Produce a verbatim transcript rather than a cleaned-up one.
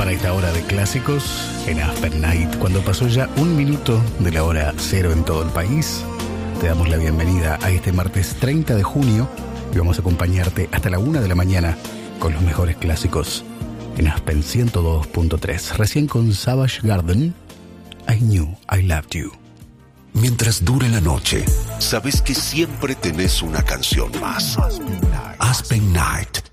para esta hora de clásicos en Aspen Night. Cuando pasó ya un minuto de la hora cero en todo el país, te damos la bienvenida a este martes treinta de junio y vamos a acompañarte hasta la una de la mañana con los mejores clásicos en Aspen ciento dos punto tres. Recién con Savage Garden, I Knew I Loved You. Mientras dure la noche, sabes que siempre tenés una canción más. Aspen Night,